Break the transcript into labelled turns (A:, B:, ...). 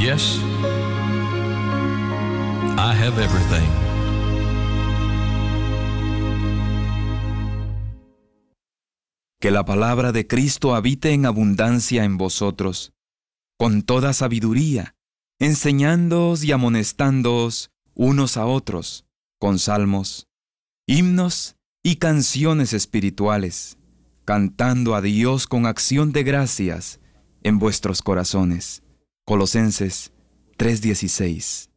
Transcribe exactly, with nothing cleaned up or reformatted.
A: Yes, I have everything.
B: Que la palabra de Cristo habite en abundancia en vosotros, con toda sabiduría, enseñándoos y amonestándoos unos a otros, con salmos, himnos y canciones espirituales, cantando a Dios con acción de gracias en vuestros corazones. Colosenses tres dieciséis.